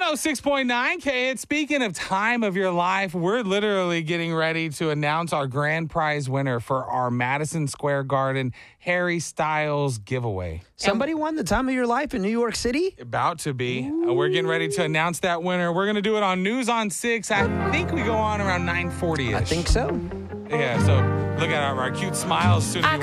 106.9 K. Speaking of time of your life, we're literally getting ready to announce our grand prize winner for our Madison Square Garden Harry Styles giveaway. Somebody won the time of your life in New York City? About to be. We're getting ready to announce that winner. We're going to do it on News on 6. I think we go on around 9:40ish. I think so. Yeah, so look at our cute smiles soon as we